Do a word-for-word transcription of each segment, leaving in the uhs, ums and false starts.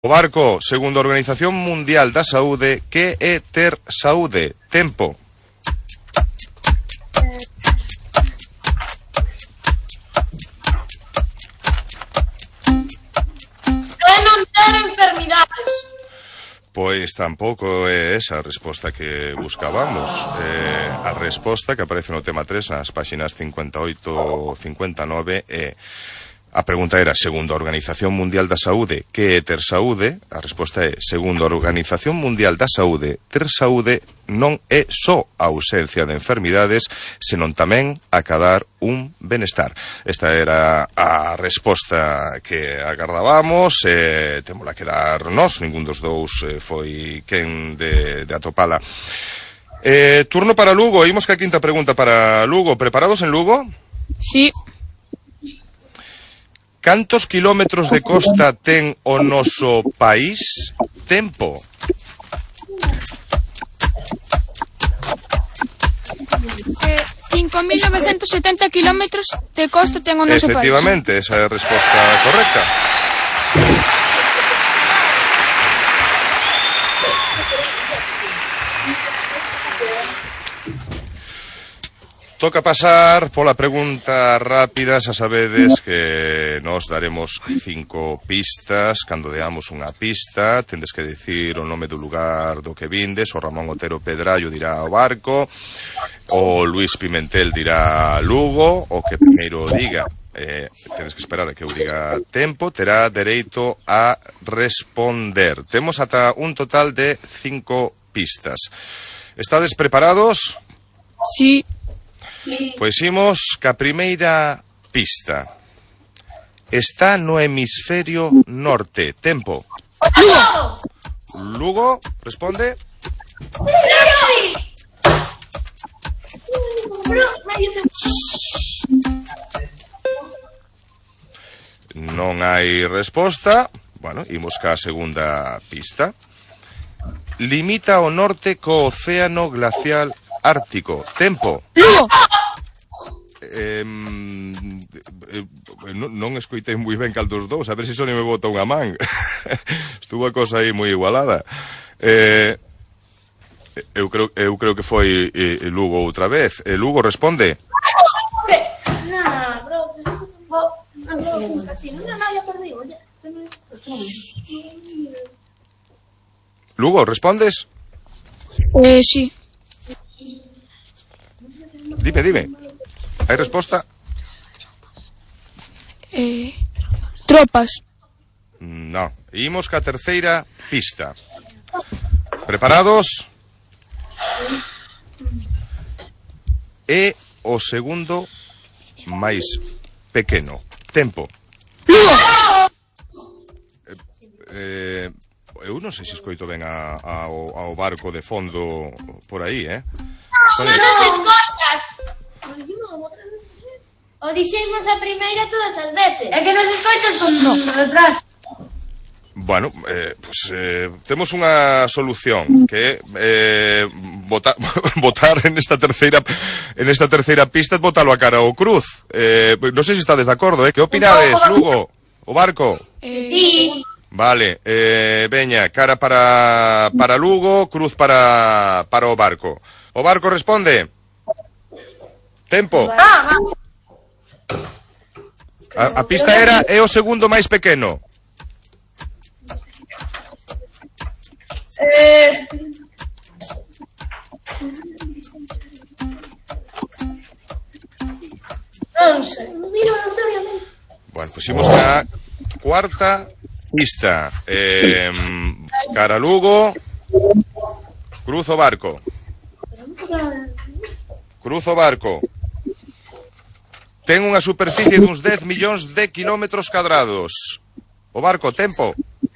O barco, segundo a Organización Mundial da Saúde, que é ter saúde? Tempo. É non ter enfermidades. Pois tampouco é esa a resposta que buscábamos. Eh, a resposta que aparece no tema tres nas páxinas cincuenta e oito e cincuenta e nove é... A pregunta era, segundo a Organización Mundial da Saúde, que é ter saúde? A resposta é, segundo a Organización Mundial da Saúde, ter saúde non é só a ausencia de enfermidades, senón tamén acadar un benestar. Esta era a resposta que agardábamos, eh, témola que dar nós, ningún dos dous eh, foi quen de, de atopala. Eh, turno para Lugo, imos que a quinta pregunta para Lugo. Preparados en Lugo? Sí. Cantos kilómetros de costa ten o noso país? Tempo. Eh, cinco mil novecientos setenta kilómetros de costa ten o noso país. Efectivamente, esa é a resposta correcta. Toca pasar pola pregunta rápida, xa sabedes que nos daremos cinco pistas, cando deamos unha pista, tendes que dicir o nome do lugar do que vindes, o Ramón Otero Pedrallo dirá o barco, o Luis Pimentel dirá Lugo, o que primeiro diga, eh, tendes que esperar a que eu diga tempo, terá dereito a responder. Temos ata un total de cinco pistas. Estades preparados? Sí. Pois imos ca primeira pista. Está no hemisferio norte. Tempo. Lugo. Lugo, responde. Non hai resposta. Bueno, imos ca segunda pista. Limita ao norte co océano glacial ártico. Tempo. Lugo. Eh, eh, non, non escoitei moi ben cal dos dous, a ver se Sony me bota unha man. Estuvo a cosa aí moi igualada. Eh, eu creo eu creo que foi eh, Lugo outra vez. Eh, Lugo responde. Lugo, respondes? Eh, sí. Dime, dime. Hai resposta? Eh, tropas. No. Imos ca terceira pista. Preparados? É o segundo máis pequeno. Tempo. Eh, eu non sei se escoito ben a, a, ao, ao barco de fondo por aí, eh? Non nos escoitas. O dixemos a primeira todas as veces. É que nos escoitas con no. retraso. Bueno, eh, pues, eh, temos unha solución que é eh, botar, botar en esta terceira en esta terceira pista, botalo a cara ao cruz. Eh, non sei se estades de acordo, eh? Que opinades, Lugo? O barco? Eh, Sí. Vale, eh, veña, cara para para Lugo, cruz para para o barco. O barco responde. Tempo. Ah, A, a pista era é o segundo máis pequeno. Eh... Non sei. Bueno, pusimos a cuarta pista. Eh, cara Lugo, cruz o barco. Cruz o barco. Ten unha superficie duns dez millóns de kilómetros cadrados. O barco, tempo.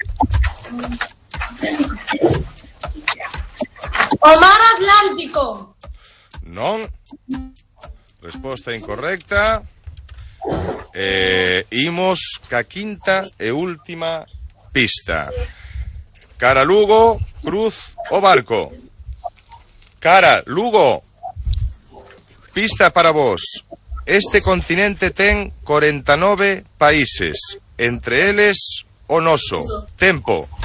O mar Atlántico. Non. Resposta incorrecta. Eh, imos ca quinta e última pista. Cara Lugo, cruz o barco. Cara Lugo. Pista para vos. Este continente ten corenta e nove países, entre eles o noso tempo.